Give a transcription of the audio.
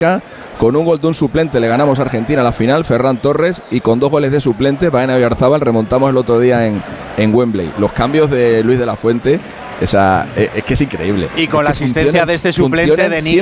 Con un gol de un suplente le ganamos a Argentina a la final, Ferran Torres, y con 2 goles de suplente, Baena y Oyarzabal, remontamos el otro día en Wembley. Los cambios de Luis de la Fuente, es que es increíble. Y con la asistencia de este suplente de Nico.